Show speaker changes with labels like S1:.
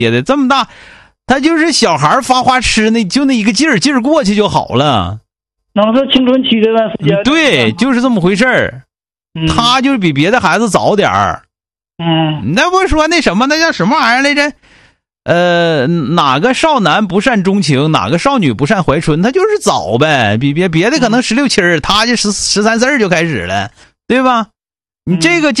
S1: 写的这么大，他就是小孩发花痴就那一个劲儿过去就好了。
S2: 能是青春期这段时间。
S1: 对，就是这么回事儿。他就是比别的孩子早点儿。那不是说那什么，那叫什么玩意儿来着？哪个少男不善钟情，哪个少女不善怀春，他就是早呗。比别的可能16、17，他就13、14就开始了，对吧？你这个